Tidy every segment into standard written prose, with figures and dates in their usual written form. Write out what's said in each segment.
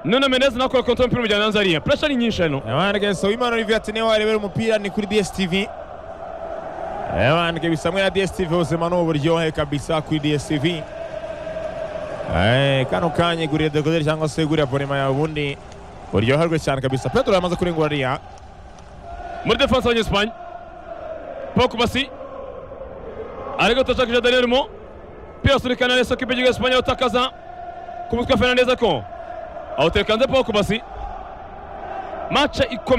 Nuno Mendes nakora control mpira mujyana Tanzania. Pressure ni nyinshi hano. Abandi so Imana Olivier ati niwe warebera umupira ni kuri DStv. Abandi bisamwe ya DStv uzema no buryohe kabisa kuri DStv. Kano kanye guriye decoder cyangwa se guriye abonema ya ubundi buryoherwe cyane kabisa. Pedro yamaze kurengura ariya. Muri defense ya Espagne. Pouco basi. Ariko tashakije Daniel Mo. Pia surikana leso kipiga Espagne utakaza. Kumutwa Fernandez ako. Autekanze Pouco basi. Match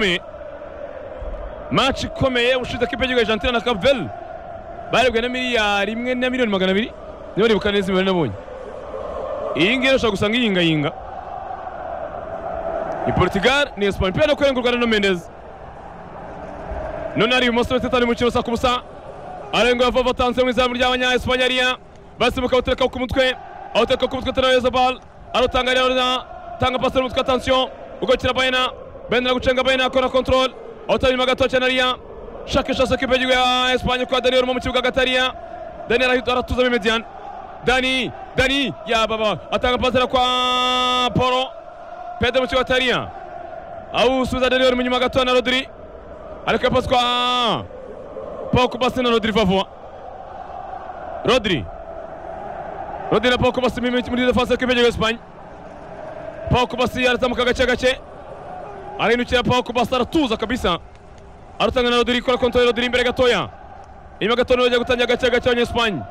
ikomeye ushize kipiga Argentina na Cape Verde. Barebwe na miliyari 1 na miliyoni 200. Niyo ribuka neza ibintu nabonye. Iyi ngero ushaka gusanga yinga. Ni Portugal ni Espagne pia no kurengurwa na Mendes. None ari umusore tetani mu kirosa kumusa. Arengo yava tanze mu izamu ry'abanya Espanyoliya. Basimuka utereka ku mutwe. Auteka ku mutwe taraza ball. Arotanga na tanga passe mu mutwe attention. Ugokira Bayena. Bayena gucenga Bayena akora control. Autari magato cyanaria. Shakisha sekipe ya Espagne kwa Daniel mu kibuga gatariya. Daniel aratuza Median. Dani ya baba atanga passe kwa Poro. Pedro mu kibuga gatariya. Au suza Daniel mu nyuma gato na Rodri. Ariko passe kwa Pouco basi na Rodri favor. Rodri na Pouco basi muri defense kipe ya Espagne. Pouco basi arazamuka gace. Arinukira Pouco basi aratuza kabisa. Arutanga na Rodri kora control Rodri imbere gatoya. Inyuma gatoya ajya gutanya gace ya Espagne.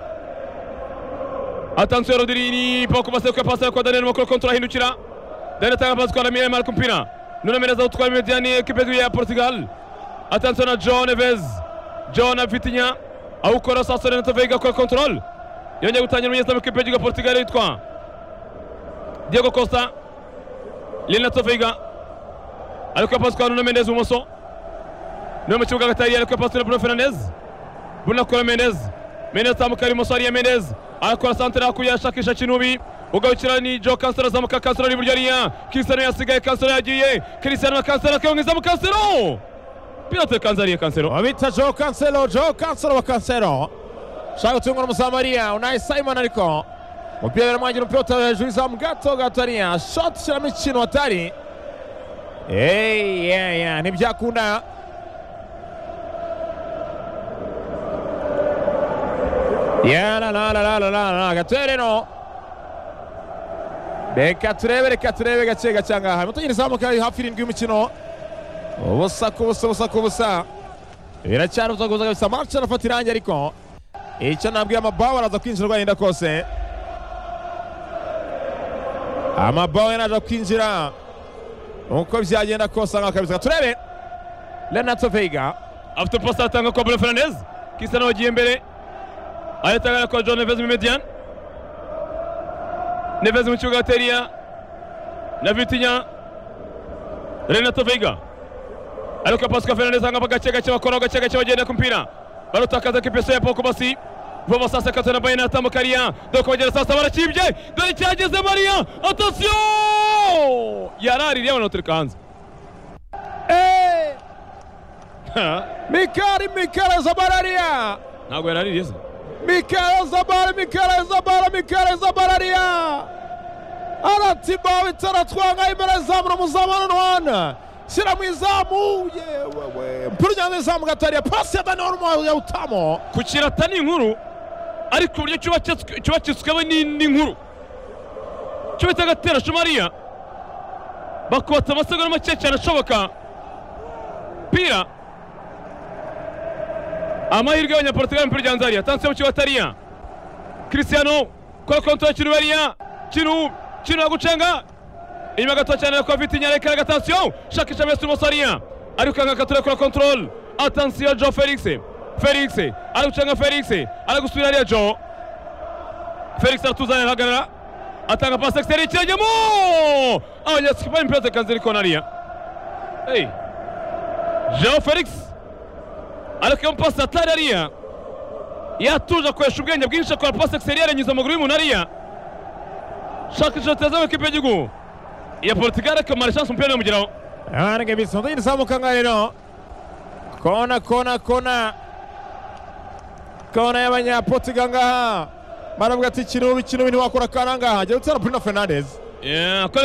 Attention Rodri ni Pouco basi kwa passe kwa Daniel Mo control ahinukira. Daniel tanga passe kwa Lamine Yamal kumpira. Nuno Mendes utwara Mediani kipe ya Portugal. Attention na João Neves. João Vitinha awukora sasa Renato Veiga kwa control. Yongeye gutangira umunyezamu kipe ya Portugal yitwa Diego Costa. Renato Veiga ariko passe kwa Nuno Mendes umoso. Nuno mu kibuga gatari ariko passe na Bruno Fernandes. Bruno kwa Mendes tamukari Mosari Mendes akora santra kuyashakisha Chinubi. Ugawukira ni João Cancelo zamuka Cancelo ni buryo ariya. Cristiano yasigaye Cancelo yagiye. Cristiano Cancelo akongeza mu Cancelo. Pilote Cancelo. Wabita João Cancelo wa Cancelo. Shaka gutunga n'umusamariya Unai Simon ariko. Umupira w'amajyana umupira hejuru izamu gato ariya. Shot shyiramo ikintu atari. Ntibyakunda. La gatereno. Reka turebe gace ngaha. Mutugire izamuka hafi 7 y'umukino. Ubusa kubusa. Biracyari uzaguza kabisa match arafata irangi ariko icyo nabwiye amabaho araza kwinjira rwanda kose. Amabaho yanaje kwinjira uko byagenda kose ngakabisa. Turebe Renato Veiga afite passe atanga kwa Bruno Fernandes. Cristiano wagiye imbere ayatanga kwa João Neves mu Median. Neves mu kibuga teriya na Vitinha. Renato Veiga ariko passe kwa Fernandes anga gace bakora gace bagenda kumpira. Barutakaza kipeso ya Pouco basi. Vamos sasa katana Bayena tamukaria. Doko bagera sasa barakibye. Dore cyageze Maria. Attention! Yarari yabona turkanze. Mikhail Zabalaria. Ntabwo yarari yeze. Mikhail Zabalaria. Aratiba bitaratwanga imbere zamu n'umuzamano nwana. Sira mwizamu yewe mpuranya n'izamu gatariya passe ya Daniel Mo ya utamo kukirata ni inkuru ariko uburyo cyubakitswe ni inkuru cyo bitagatera Shumaria bakota amasegonda make cyane ashoboka. Pira amahirwe y'Abanyaportugal mpira Tanzania tanse mu kibatariya Cristiano kwa kontra Chinu agucenga inyuma gato cyane kwa Vitinha reka attention shakisha Messi Mosaria ariko ngakatura kora control. Attention João Felix agucenga Felix agusubira ariya João Felix atuzana hagarara atanga passe extérieur cyajemo yasipa impete kanzeri konaria. João Felix ariko passe atari ariya yatuje kwesha ubwenge bwinshi kwa passe extérieur nyuza amaguru y'umuntu ariya shakisha teza equipe y'igihugu ya Portugal ko mara chance mpira mugiraho. Arenge bisondo irizamuka ngayino. Kona y'Abanyaportugal ngaha. Maravuga ati kino bintu wakora kananga. Jya utera Bruno Fernandes.